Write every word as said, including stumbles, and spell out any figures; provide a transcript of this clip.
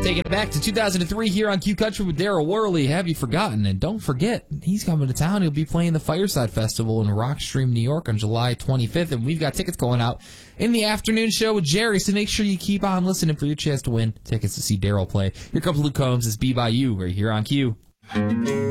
Taking it back to two thousand three here on Q Country with Daryl Worley. Have you forgotten? And don't forget, he's coming to town. He'll be playing the Fireside Festival in Rockstream, New York on July twenty-fifth. And we've got tickets going out in the afternoon show with Jerry. So make sure you keep on listening for your chance to win tickets to see Daryl play. Here comes Luke Combs. It's Be By You right here on Q.